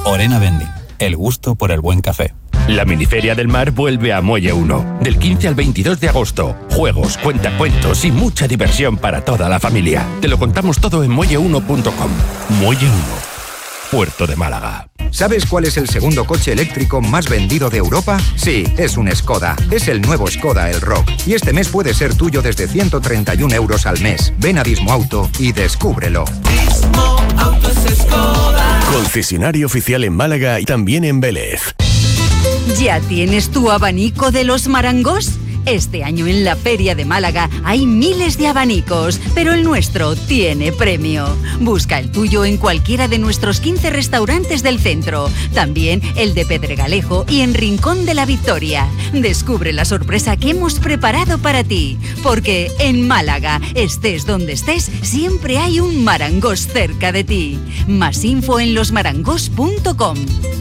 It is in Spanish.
Orena Vending, el gusto por el buen café. La Miniferia del Mar vuelve a Muelle 1, del 15 al 22 de agosto. Juegos, cuentacuentos y mucha diversión para toda la familia. Te lo contamos todo en muelle1.com. Muelle 1, Puerto de Málaga. ¿Sabes cuál es el segundo coche eléctrico más vendido de Europa? Sí, es un Skoda. Es el nuevo Skoda Elroq. Y este mes puede ser tuyo desde 131 euros al mes. Ven a Dismo Auto y descúbrelo. Dismo Auto es Skoda. Concesionario oficial en Málaga y también en Vélez. ¿Ya tienes tu abanico de los Marangos? Este año en la Feria de Málaga hay miles de abanicos, pero el nuestro tiene premio. Busca el tuyo en cualquiera de nuestros 15 restaurantes del centro, también el de Pedregalejo y en Rincón de la Victoria. Descubre la sorpresa que hemos preparado para ti, porque en Málaga, estés donde estés, siempre hay un Marangos cerca de ti. Más info en losmarangos.com.